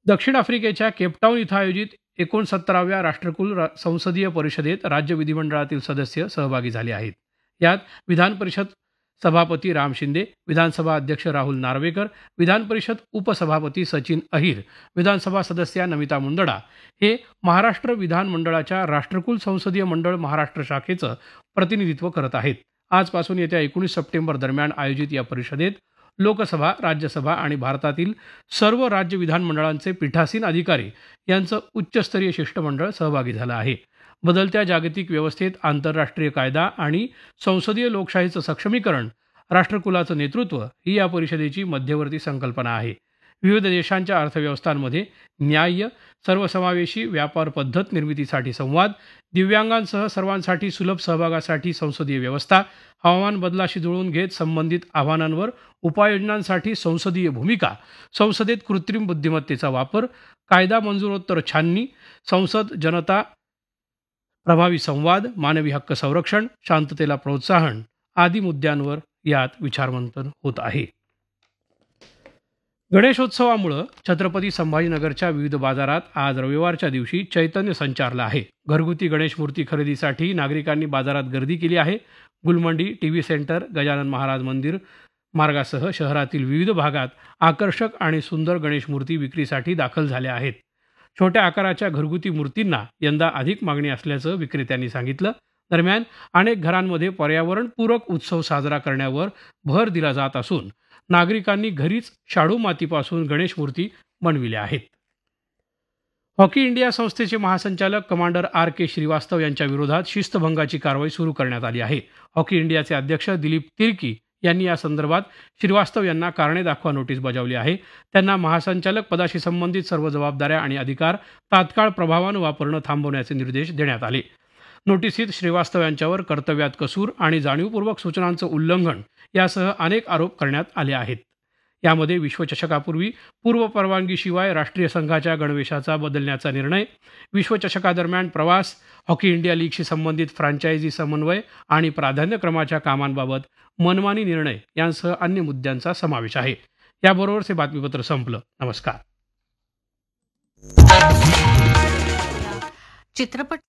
दक्षिण आफ्रिकेच्या केपटाऊन इथं आयोजित 69व्या राष्ट्रकुल संसदीय परिषदेत राज्य विधिमंडळातील सदस्य सहभागी झाले आहेत. यात विधान परिषद सभापती राम शिंदे, विधानसभा अध्यक्ष राहुल नार्वेकर, विधान परिषद उपसभापती सचिन अहिर, विधानसभा सदस्या नमिता मुंदडा हे महाराष्ट्र विधानमंडळाच्या राष्ट्रकुल संसदीय मंडळ महाराष्ट्र शाखेचं प्रतिनिधित्व करत आहेत. आजपासून येत्या 19 सप्टेंबर दरम्यान आयोजित या परिषदेत लोकसभा, राज्यसभा आणि भारतातील सर्व राज्य विधानमंडळांचे पीठासीन अधिकारी यांचं उच्चस्तरीय शिष्टमंडळ सहभागी झालं आहे. बदलत्या जागतिक व्यवस्थेत आंतरराष्ट्रीय कायदा आणि संसदीय लोकशाहीचं सक्षमीकरण, राष्ट्रकुलाचं नेतृत्व ही या परिषदेची मध्यवर्ती संकल्पना आहे. विविध देशांच्या अर्थव्यवस्थांमध्ये न्याय्य, सर्वसमावेशी व्यापार पद्धत निर्मितीसाठी संवाद, दिव्यांगांसह सर्वांसाठी सुलभ सहभागासाठी संसदीय व्यवस्था, हवामान बदलाशी जुळवून घेत संबंधित आव्हानांवर उपाययोजनांसाठी संसदीय भूमिका, संसदेत कृत्रिम बुद्धिमत्तेचा वापर, कायदा मंजुरोत्तर छाननी, संसद जनता प्रभावी संवाद, मानवी हक्क संरक्षण, शांततेला प्रोत्साहन आदी मुद्द्यांवर यात विचारमंथन होत आहे. गणेशोत्सवामुळे छत्रपती संभाजीनगरच्या विविध बाजारात आज रविवारच्या दिवशी चैतन्य संचारलं आहे. घरगुती गणेश मूर्ती खरेदीसाठी नागरिकांनी बाजारात गर्दी केली आहे. गुलमंडी, टीव्ही सेंटर, गजानन महाराज मंदिर मार्गासह शहरातील विविध भागात आकर्षक आणि सुंदर गणेश मूर्ती विक्रीसाठी दाखल झाल्या आहेत. छोट्या आकाराच्या घरगुती मूर्तींना यंदा अधिक मागणी असल्याचं विक्रेत्यांनी सांगितलं. दरम्यान अनेक घरांमध्ये पर्यावरणपूरक उत्सव साजरा करण्यावर भर दिला जात असून नागरिकांनी घरीच शाडू मातीपासून गणेश मूर्ती बनविल्या आहेत. हॉकी इंडिया संस्थेचे महासंचालक कमांडर आर के श्रीवास्तव यांच्या विरोधात शिस्तभंगाची कारवाई सुरू करण्यात आली आहे. हॉकी इंडियाचे अध्यक्ष दिलीप तिर्की यांनी या संदर्भात श्रीवास्तव यांना कारणे दाखवा नोटीस बजावली आहे. त्यांना महासंचालक पदाशी संबंधित सर्व जबाबदाऱ्या आणि अधिकार तात्काळ प्रभावानं वापरणं थांबवण्याचे निर्देश देण्यात आले. नोटीसीत श्रीवास्तव यांच्यावर कर्तव्यात कसूर आणि जाणीवपूर्वक सूचनांचं उल्लंघन यासह अनेक आरोप करण्यात आले आहेत. यामध्ये विश्वचषकापूर्वी पूर्वपरवानगीशिवाय राष्ट्रीय संघाच्या गणवेशाचा बदलण्याचा निर्णय, विश्वचषकादरम्यान प्रवास, हॉकी इंडिया लीगशी संबंधित फ्रँचायझी समन्वय आणि प्राधान्यक्रमाच्या कामांबाबत मनमानी निर्णय यांसह अन्य मुद्द्यांचा समावेश आहे. याबरोबरच हे बातमीपत्र संपलं. नमस्कार. चित्रपट